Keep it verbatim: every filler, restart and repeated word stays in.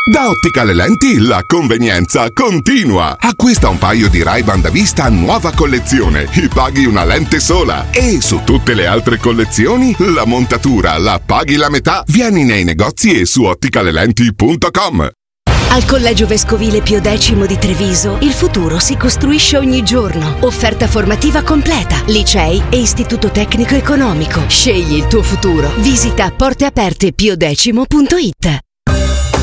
Da Otticale Lenti la convenienza continua. Acquista un paio di Ray-Ban da vista nuova collezione e paghi una lente sola. E su tutte le altre collezioni la montatura la paghi la metà. Vieni nei negozi e su otticalelenti punto com. Al Collegio Vescovile Pio X di Treviso il futuro si costruisce ogni giorno. Offerta formativa completa, licei e istituto tecnico economico. Scegli il tuo futuro. Visita porteaperte piodecimo punto it.